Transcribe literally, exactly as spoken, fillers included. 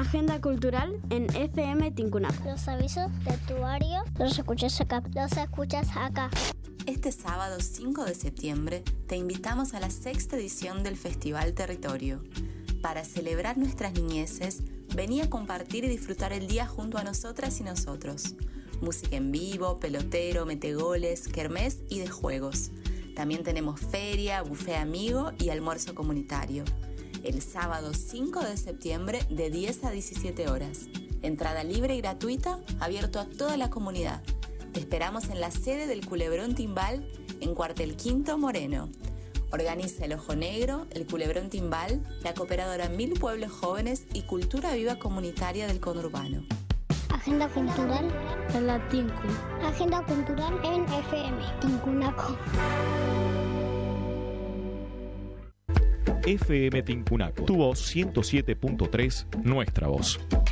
Agenda cultural en F M Tincunaco. Los avisos de actuario los escuchas acá. Los escuchas acá. Este sábado cinco de septiembre te invitamos a la sexta edición del Festival Territorio. Para celebrar nuestras niñeces, vení a compartir y disfrutar el día junto a nosotras y nosotros. Música en vivo, pelotero, metegoles, kermés y de juegos. También tenemos feria, buffet amigo y almuerzo comunitario. El sábado cinco de septiembre de diez a diecisiete horas. Entrada libre y gratuita, abierto a toda la comunidad. Te esperamos en la sede del Culebrón Timbal, en Cuartel Quinto Moreno. Organiza el Ojo Negro, el Culebrón Timbal, la Cooperadora Mil Pueblos Jóvenes y Cultura Viva Comunitaria del Conurbano. Agenda cultural en la Tinku. Agenda cultural en F M Tincunaco. F M Tincunaco, tu voz ciento siete punto tres, nuestra voz.